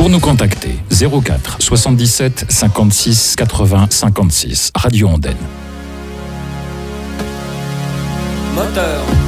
Pour nous contacter, 04 77 56 80 56, Radio Andenne. Moteur.